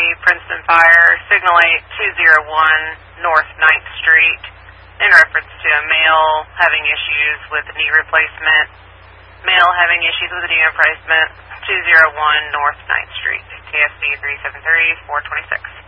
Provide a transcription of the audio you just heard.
Princeton Fire, Signal 8 201 North 9th Street, in reference to a male having issues with knee replacement, male having issues with knee replacement, 201 North 9th Street, KSD 373-426.